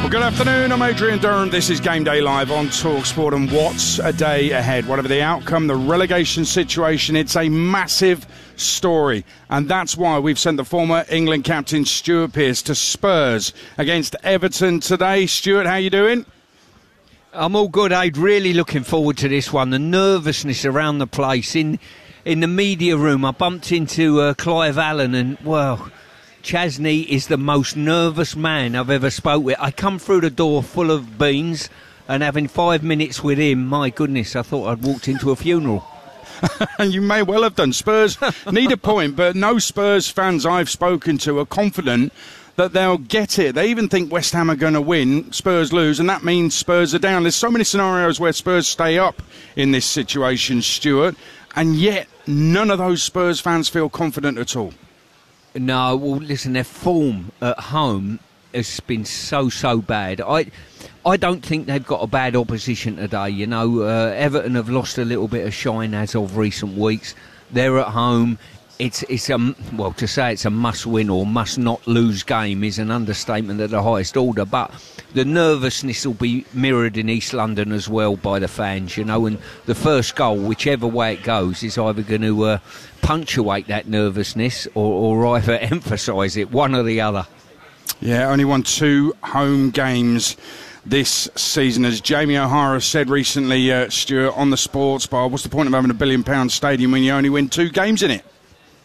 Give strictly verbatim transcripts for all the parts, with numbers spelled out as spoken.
Well, good afternoon. I'm Adrian Durham. This is Game Day Live on TalkSport. And what's a day ahead? Whatever the outcome, the relegation situation, it's a massive story. And that's why we've sent the former England captain Stuart Pearce to Spurs against Everton today. Stuart, how you doing? I'm all good, Aid. Really looking forward to this one. The nervousness around the place. In in the media room, I bumped into uh, Clive Allen and, well, Chesney is the most nervous man I've ever spoke with. I come through the door full of beans, and having five minutes with him, my goodness, I thought I'd walked into a funeral. And you may well have done. Spurs need a point, but no Spurs fans I've spoken to are confident that they'll get it. They even think West Ham are going to win, Spurs lose, and that means Spurs are down. There's so many scenarios where Spurs stay up in this situation, Stuart, and yet none of those Spurs fans feel confident at all. No, well, listen, their form at home has been so, so bad. I I don't think they've got a bad opposition today. You know, uh, Everton have lost a little bit of shine as of recent weeks. They're at home. It's it's a well to say it's a must-win or must-not-lose game is an understatement at the highest order. But the nervousness will be mirrored in East London as well by the fans, you know. And the first goal, whichever way it goes, is either going to uh, punctuate that nervousness or, or either emphasise it, one or the other. Yeah, only won two home games this season. As Jamie O'Hara said recently, uh, Stuart, on the Sports Bar, what's the point of having a billion-pound stadium when you only win two games in it?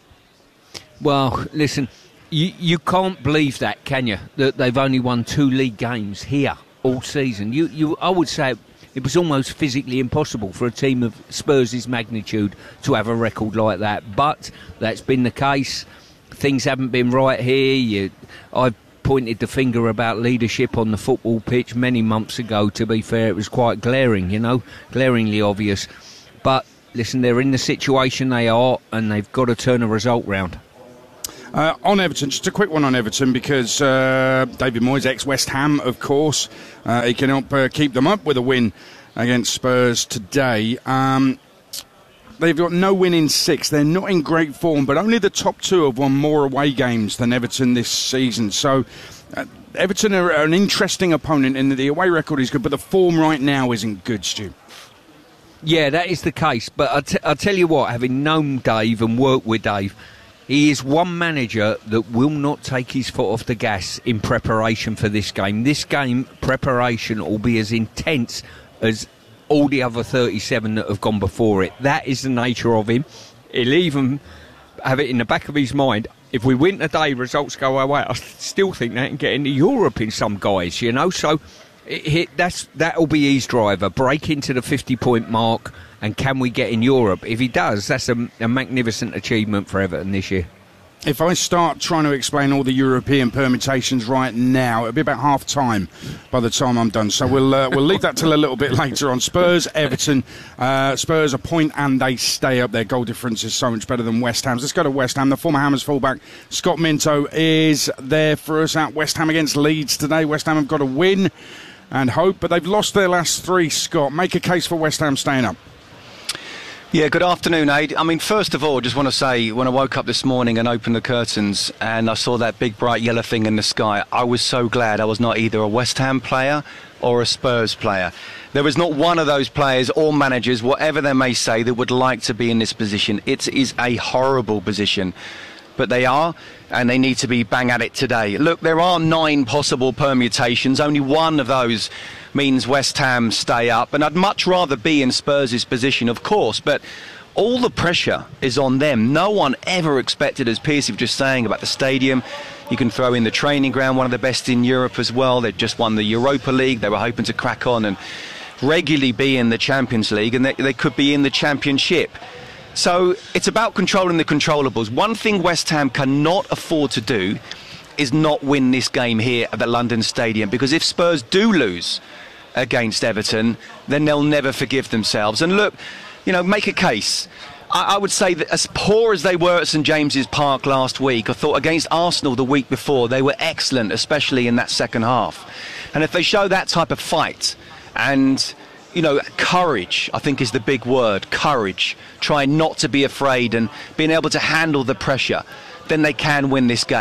Well, listen, you, you can't believe that, can you? That they've only won two league games here all season. You, you, I would say it was almost physically impossible for a team of Spurs' magnitude to have a record like that. But that's been the case. Things haven't been right here. You, I've pointed the finger about leadership on the football pitch many months ago, to be fair. It was quite glaring, you know, glaringly obvious. But, listen, they're in the situation they are, and they've got to turn a result round. Uh, on Everton, just a quick one on Everton, because uh, David Moyes, ex-West Ham, of course, uh, he can help uh, keep them up with a win against Spurs today. Um, they've got no win in six. They're not in great form, but only the top two have won more away games than Everton this season. So uh, Everton are an interesting opponent in that the away record is good, but the form right now isn't good, Stu. Yeah, that is the case. But I t- I'll tell you what, having known Dave and worked with Dave, he is one manager that will not take his foot off the gas in preparation for this game. This game preparation will be as intense as all the other thirty-seven that have gone before it. That is the nature of him. He'll even have it in the back of his mind. If we win today, results go our way, I still think they can get into Europe in some guys, you know. So it, it, that's that'll be his driver. Break into the fifty-point mark. And can we get in Europe? If he does, that's a, a magnificent achievement for Everton this year. If I start trying to explain all the European permutations right now, it'll be about half time by the time I'm done. So we'll uh, we'll leave that till a little bit later on. Spurs, Everton, uh, Spurs a point and they stay up. Their goal difference is so much better than West Ham's. Let's go to West Ham. The former Hammers fullback Scott Minto is there for us at West Ham against Leeds today. West Ham have got to win and hope, but they've lost their last three. Scott, make a case for West Ham staying up. Yeah, good afternoon, Aid. I mean, first of all, I just want to say, when I woke up this morning and opened the curtains and I saw that big bright yellow thing in the sky, I was so glad I was not either a West Ham player or a Spurs player. There was not one of those players or managers, whatever they may say, that would like to be in this position. It is a horrible position. But they are, and they need to be bang at it today. Look, there are nine possible permutations. Only one of those means West Ham stay up, and I'd much rather be in Spurs' position, of course, but all the pressure is on them. No one ever expected, as Pearce was just saying about the stadium, you can throw in the training ground, one of the best in Europe as well. They'd just won the Europa League. They were hoping to crack on and regularly be in the Champions League, and they, they could be in the Championship. So it's about controlling the controllables. One thing West Ham cannot afford to do is not win this game here at the London Stadium, because if Spurs do lose against Everton, then they'll never forgive themselves. And look, you know, make a case. I, I would say that as poor as they were at St James's Park last week, I thought against Arsenal the week before, they were excellent, especially in that second half. And if they show that type of fight and, you know, courage, I think is the big word, courage, trying not to be afraid and being able to handle the pressure, then they can win this game.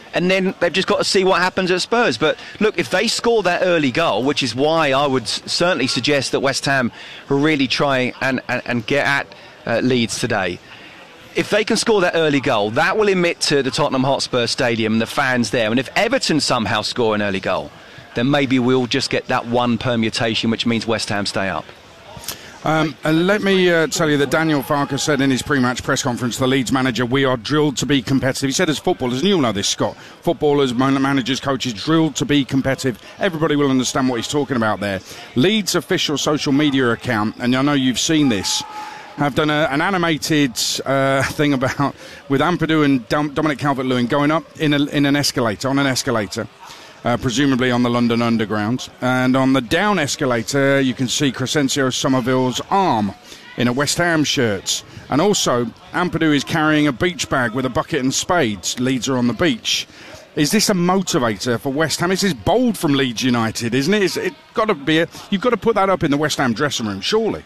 and then they've just got to see what happens at Spurs. But look, if they score that early goal, which is why I would certainly suggest that West Ham will really try and, and, and get at uh, Leeds today. If they can score that early goal, that will emit to the Tottenham Hotspur Stadium and the fans there. And if Everton somehow score an early goal, then maybe we'll just get that one permutation, which means West Ham stay up. Um, and let me uh, tell you that Daniel Farke said in his pre-match press conference, the Leeds manager, we are drilled to be competitive. He said as footballers, and you'll know this, Scott, footballers, managers, coaches, drilled to be competitive. Everybody will understand what he's talking about there. Leeds' official social media account, and I know you've seen this, have done a, an animated uh, thing about with Ampadu and Dom- Dominic Calvert-Lewin going up in, a, in an escalator, on an escalator. Uh, presumably on the London Underground. And on the down escalator, you can see Crescencio Somerville's arm in a West Ham shirt. And also, Ampadu is carrying a beach bag with a bucket and spades. Leeds are on the beach. Is this a motivator for West Ham? This is bold from Leeds United, isn't it? It's, it got to be a, you've got to put that up in the West Ham dressing room, surely.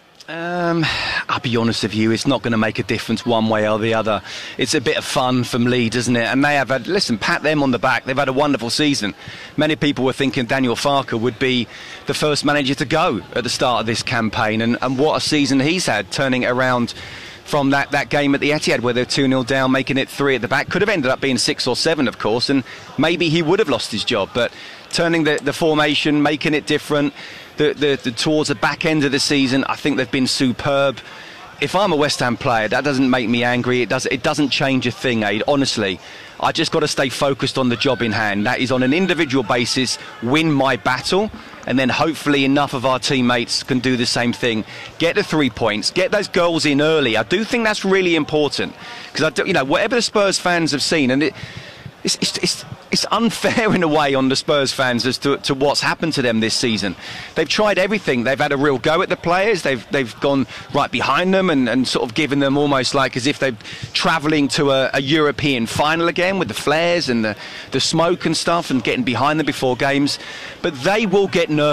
Um, I'll be honest with you, it's not going to make a difference one way or the other. It's a bit of fun from Leeds, isn't it? And they have had, listen, pat them on the back. They've had a wonderful season. Many people were thinking Daniel Farke would be the first manager to go at the start of this campaign. And, and what a season he's had, turning it around from that, that game at the Etihad where they're two nil down, making it three at the back. Could have ended up being six or seven, of course, and maybe he would have lost his job. But turning the, the formation, making it different, the, the, the towards the back end of the season, I think they've been superb. If I'm a West Ham player, that doesn't make me angry. It, does, it doesn't change a thing, Aid, honestly. I just got to stay focused on the job in hand. That is on an individual basis, win my battle, and then hopefully enough of our teammates can do the same thing. Get the three points, get those goals in early. I do think that's really important because I do, you know, whatever the Spurs fans have seen, and it, it's, it's, it's, it's unfair in a way on the Spurs fans as to, to what's happened to them this season. They've tried everything. They've had a real go at the players. They've they've gone right behind them and, and sort of given them almost like as if they're travelling to a, a European final again with the flares and the, the smoke and stuff and getting behind them before games. But they will get nervous.